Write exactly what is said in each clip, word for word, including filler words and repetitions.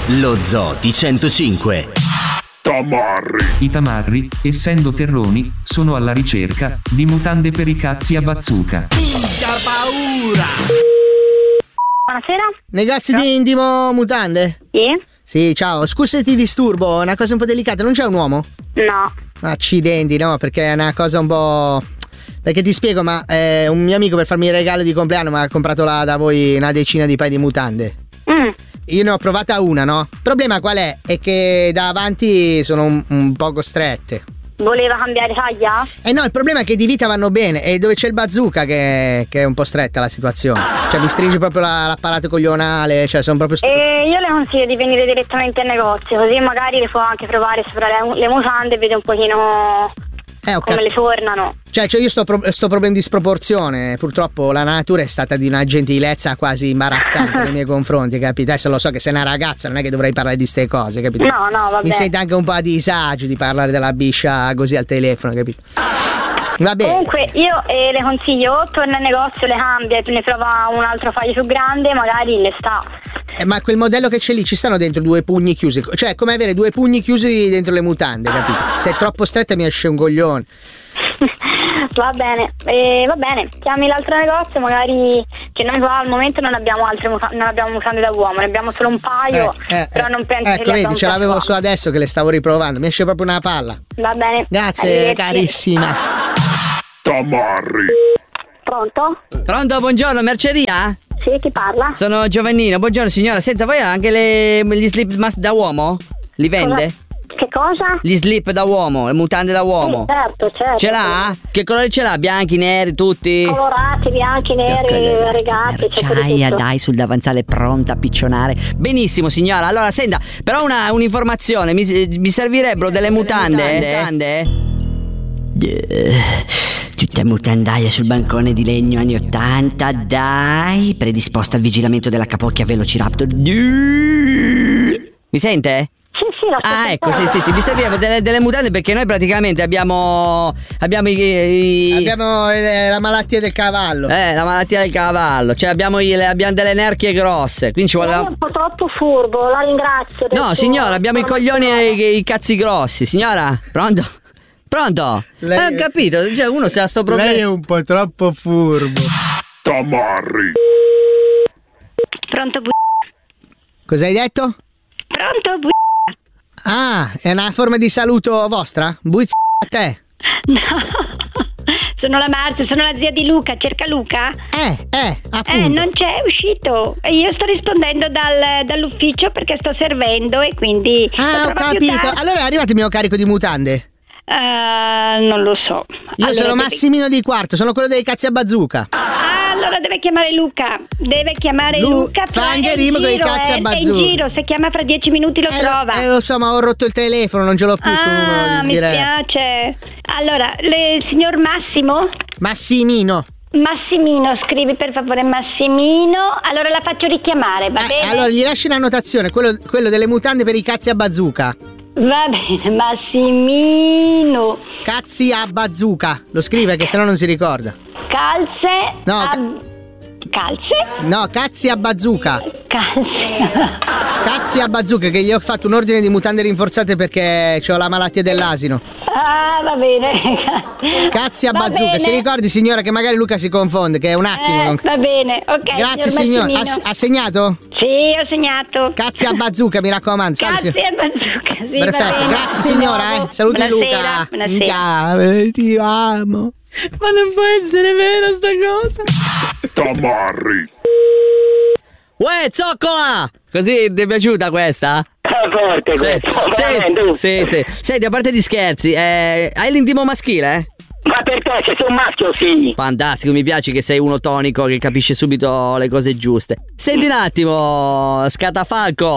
Lo Zoo di centocinque. Tamarri. I tamarri, essendo terroni, sono alla ricerca di mutande per i cazzi a bazooka. Minchia paura! Buonasera. Negozi di intimo mutande? Sì. Sì, ciao, scusa se ti disturbo, è una cosa un po' delicata, non c'è un uomo? No. Accidenti, no, perché è una cosa un po'... Perché ti spiego, ma eh, un mio amico per farmi il regalo di compleanno mi ha comprato là da voi una decina di paio di mutande. Mm. Io ne ho provata una, no? Il problema qual è? È che da avanti sono un, un poco strette. Voleva cambiare taglia? Eh no, il problema è che di vita vanno bene e dove c'è il bazooka che, che è un po' stretta la situazione. Cioè mi stringe proprio la, l'apparato coglionale, cioè sono proprio... St- e io le consiglio di venire direttamente al negozio, così magari le può anche provare sopra le, le mutande e vede un pochino... Eh, come le tornano. Cioè, cioè io sto, pro- sto proprio in disproporzione. Purtroppo la natura è stata di una gentilezza quasi imbarazzante nei miei confronti, capito? Adesso lo so che sei una ragazza, non è che dovrei parlare di ste cose, capito? No, no, vabbè. Mi sento anche un po' a disagio di parlare della biscia così al telefono, capito? Va bene. Comunque io eh, le consiglio o torna al negozio, le cambia e ne trova un altro paio più grande, magari le sta. Eh, ma quel modello che c'è lì ci stanno dentro due pugni chiusi. Cioè è come avere due pugni chiusi dentro le mutande, capito? Se è troppo stretta mi esce un coglione. Va bene, eh, va bene, chiami l'altro negozio, magari che noi qua al momento non abbiamo altre muta- non abbiamo mutande da uomo, ne abbiamo solo un paio, eh, eh, però non penso ecco, che li vedi, ce l'avevo solo adesso che le stavo riprovando, mi esce proprio una palla. Va bene. Grazie, carissima. Tamarri. Pronto? Pronto, buongiorno, merceria? Sì, chi parla? Sono Giovannino, buongiorno signora. Senta, voi anche le, gli slip mas- da uomo? Li vende? Cosa? Che cosa? Gli slip da uomo, le mutande da uomo. Sì, certo, certo. Ce l'ha? Che colore ce l'ha? Bianchi, neri, tutti? Colorati, bianchi, neri, regati, Merciaia, dai, sul davanzale pronta a piccionare. Benissimo signora, allora senta, però una, un'informazione, mi, mi servirebbero delle mutande? Delle mutande? Tutte mutandaie sul bancone di legno anni ottanta, dai, predisposta al vigilamento della capocchia Velociraptor. Mi sente? Sì, sì, lo sto Ah, ecco, sì, sentendo. sì, sì, mi servivano delle, delle mutande perché noi praticamente abbiamo abbiamo i, i Abbiamo eh, la malattia del cavallo. eh, la malattia del cavallo, cioè abbiamo, i, le, abbiamo delle nerchie grosse, quindi ci vuole Lei la... è un po' troppo furbo, la ringrazio. del No, suo- signora, abbiamo i coglioni e i, i cazzi grossi, signora? Pronto? Pronto? Lei- Eh, ho capito, cioè uno se ha sto problema. Lei è un po' troppo furbo. Tamarri. Pronto, bu- Cosa hai detto? Pronto, bu- Ah, è una forma di saluto vostra? Buizz a te. No, sono la Marzia, sono la zia di Luca, cerca Luca? Eh, eh, appunto. Eh, non c'è, è uscito. E io sto rispondendo dal, dall'ufficio perché sto servendo e quindi... Ah, lo ho trovo più capito. tardi. Allora è arrivato il mio carico di mutande. Eh, non lo so. Io Allora sono deve- Massimino di Quarto, sono quello dei cazzi a bazooka. Ah, allora deve chiamare Luca. Deve chiamare Lu- Luca. fa fra- anche è in rima con i giro, cazzi a eh, È bazooka. in giro, se chiama fra dieci minuti lo eh, trova. Eh, lo so, ma ho rotto il telefono, non ce l'ho più sul numero Ah, di mi diretta. spiace. Allora, le- il signor Massimo? Massimino. Massimino, scrivi per favore Massimino. Allora la faccio richiamare, va Eh, bene? allora gli lasci un'annotazione, quello, quello delle mutande per i cazzi a bazooka. Va bene, Massimino. Cazzi a bazooka. Lo scrive che sennò non si ricorda. Calze. No, a- ca- Calze? No, cazzi a bazooka. Calze. Cazzi a bazooka, che gli ho fatto un ordine di mutande rinforzate perché ho la malattia dell'asino. Ah, va bene. Cazzi a Va bazooka. bene. Si ricordi, signora, che magari Luca si confonde, che è un attimo. Eh, non- va bene, ok. Grazie, signor. Massimino. Ha, ha segnato? Sì, ho segnato. Cazzi a bazooka, mi raccomando. Salve, Grazie signor. a bazooka, sì, va Perfetto, bene. grazie Di signora, nuovo. eh. Saluti Buonasera, Luca. buonasera. Minchia, ti amo. Ma non può essere vera sta cosa. Tamarri. Uè, zoccola! Così ti è piaciuta questa? È forte Sì, questo, sì, veramente. sì, sì. Senti, a parte di scherzi, eh, hai l'intimo maschile, eh? Ma perché se sei un maschio sì? Fantastico, mi piace che sei uno tonico che capisce subito le cose giuste. Senti un attimo, scatafalco.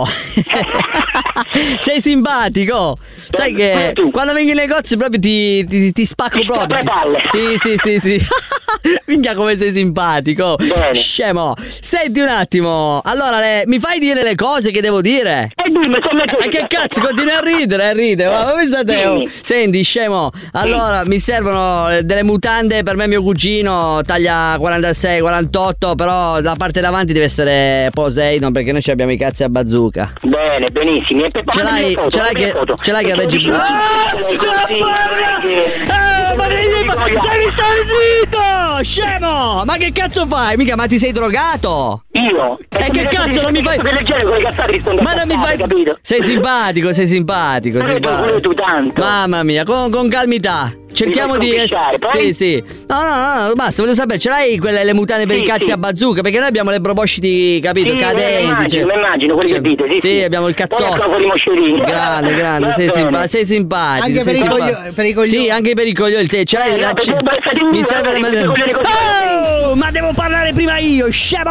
Sei simpatico. Sai che quando vengo in negozio proprio ti, ti, ti spacco proprio. Scappapalle. Sì, sì, sì, sì. Minchia come sei simpatico. Bene. Scemo. Senti un attimo. Allora, le- mi fai dire le cose che devo dire? E dimmi, sono messo. Ma che cazzo, continui a ridere, a ridere. Ma pensa te. oh. Dimmi. Senti, scemo. Allora, mi servono delle mutande per me e mio cugino, taglia quarantasei quarantotto, però la parte davanti deve essere Poseidon perché noi ci abbiamo i cazzi a bazooka. Bene, benissimo. E poi Ce mandami l'hai, le foto, ce l'hai mandami che, le foto. ce l'hai che Perché reggi. vicino- Ah, Così, strapparla! non è che- Eh, ma devi, ma devi stare zitto, scemo! Ma che cazzo fai? Mica, ma ti sei drogato? Io? E che cazzo non mi fai? Del genere con le cazzate rispondo a Ma non mi cazzate, fai. capito? Sei simpatico, sei simpatico. Pure tu, simpatico. pure tu tanto. Mamma mia, con, con calmità. Cerchiamo Mi di. fai sconfessare, poi? Sì, sì. No, no, no, no, basta, voglio sapere, ce l'hai quelle le mutande per Sì, i cazzi sì. a bazooka? Perché noi abbiamo le probosciti, capito? Sì, me cadenti. immagino, cioè- me immagino, quelli cioè- che dite, sì, sì. abbiamo il Poi cazzotto. ecco fuori i moscerini. Grande, grande, Va sei, bene. simpa- sei simpatico. Anche sei per i simpatico. cogli- per i coglioni. Sì, anche per i coglioni. Te, ce l'hai Eh, la- no, ce- perché voi fate un Mi muro, serve eh, la siete coglioni così. Oh, ma devo parlare prima io, scemo!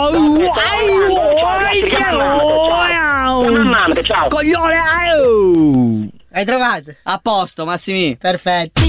Chiama mamma, ciao. Coglione! au! Hai trovato? A posto, Massimi. Perfetto.